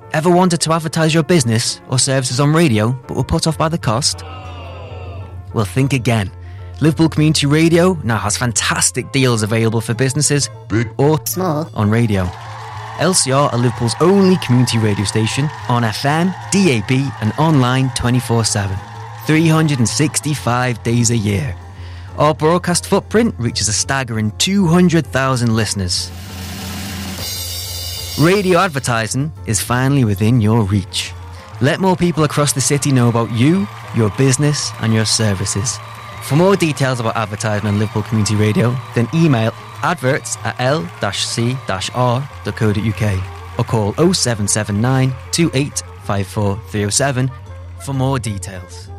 Ever wanted to advertise your business or services on radio but were put off by the cost? Well, think again. Liverpool Community Radio now has fantastic deals available for businesses, big or small, on radio. LCR are Liverpool's only community radio station on FM, DAB and online 24/7. 365 days a year. Our broadcast footprint reaches a staggering 200,000 listeners. Radio advertising is finally within your reach. Let more people across the city know about you, your business and your services. For more details about advertising on Liverpool Community Radio, then email adverts@l-c-r.co.uk or call 0779 2854 307 for more details.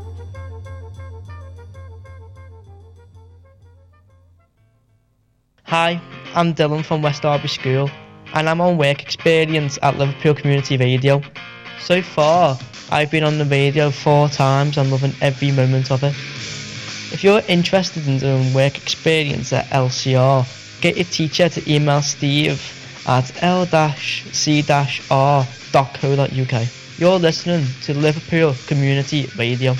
Hi, I'm Dylan from West Derby School and I'm on work experience at Liverpool Community Radio. So far, I've been on the radio 4 times and loving every moment of it. If you're interested in doing work experience at LCR, get your teacher to email Steve at l-c-r.co.uk. You're listening to Liverpool Community Radio.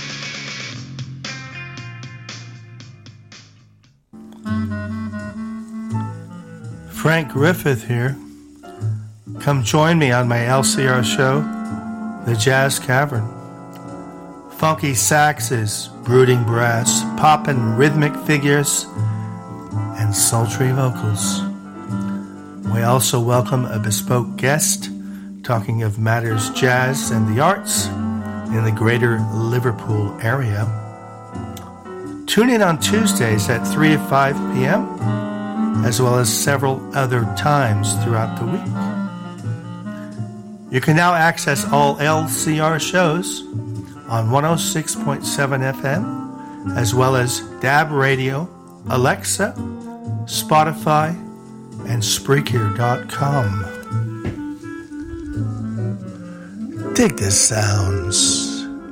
Frank Griffith here. Come join me on my LCR show, The Jazz Cavern. Funky saxes, brooding brass, poppin' rhythmic figures, and sultry vocals. We also welcome a bespoke guest talking of matters jazz and the arts in the greater Liverpool area. Tune in on Tuesdays at 3 to 5 p.m., as well as several other times throughout the week. You can now access all LCR shows on 106.7 FM, as well as DAB Radio, Alexa, Spotify, and Spreaker.com. Dig the sounds.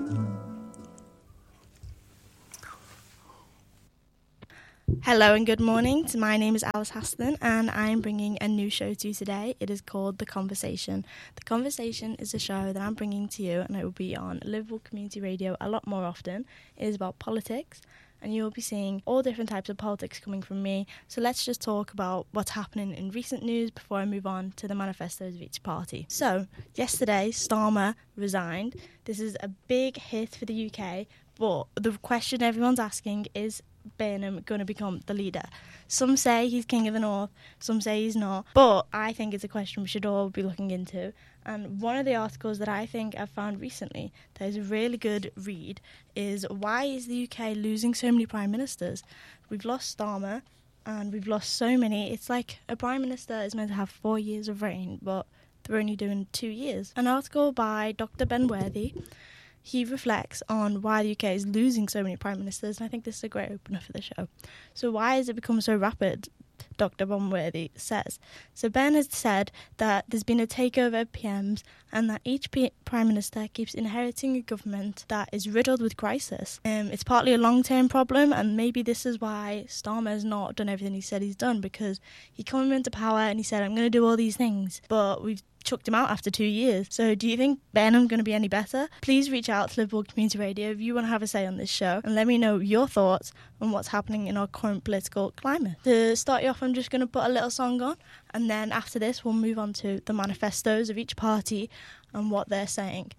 Hello and good morning. My name is Alice Haston and I'm bringing a new show to you today. It is called The Conversation. The Conversation is a show that I'm bringing to you and it will be on Liverpool Community Radio a lot more often. It is about politics and you will be seeing all different types of politics coming from me. So let's just talk about what's happening in recent news before I move on to the manifestos of each party. So yesterday Starmer resigned. This is a big hit for the UK, but the question everyone's asking is Burnham going to become the leader? Some say he's King of the North, some say he's not, but I think it's a question we should all be looking into. And one of the articles that I think I've found recently that is a really good read is why is the UK losing so many prime ministers? We've lost Starmer and we've lost so many. It's like a prime minister is meant to have 4 years of reign, but they're only doing 2 years. An article by Dr. Ben Worthy. He reflects on why the UK is losing so many prime ministers, and I think this is a great opener for the show. So why has it become so rapid? Dr. Bonworthy says. So Ben has said that there's been a takeover of PMs and that each Prime Minister keeps inheriting a government that is riddled with crisis. It's partly a long-term problem, and maybe this is why Starmer has not done everything he said he's done, because he came into power and he said, I'm going to do all these things, but we've chucked him out after 2 years. So do you think Burnham's going to be any better? Please reach out to Liverpool Community Radio if you want to have a say on this show and let me know your thoughts on what's happening in our current political climate. To start you off, I'm just going to put a little song on, and then after this we'll move on to the manifestos of each party and what they're saying.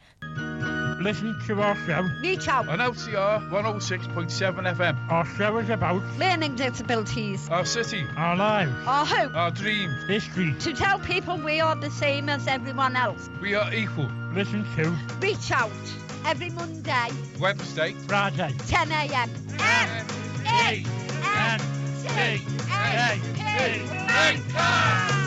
Listen to our show. Reach out On LCR 106.7 FM. Our show is about Learning disabilities. our city, Our lives. our hope, Our dreams. history. To tell people we are the same as everyone else. We are equal. Listen to Reach out every Monday, Wednesday, Friday, 10 a.m. N-A-N-C-A-K.